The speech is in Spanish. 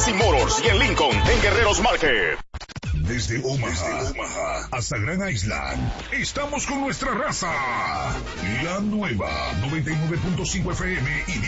Racing Motors y en Lincoln, en Guerreros Market. Desde Omaha hasta Gran Island, estamos con nuestra raza. La nueva 99.5 FM y